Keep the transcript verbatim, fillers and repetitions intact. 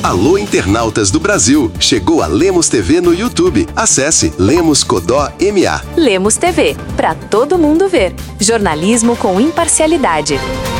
Alô, internautas do Brasil! Chegou a Lemos T V no YouTube. Acesse Lemos Codó M A. Lemos T V, para todo mundo ver. Jornalismo com imparcialidade.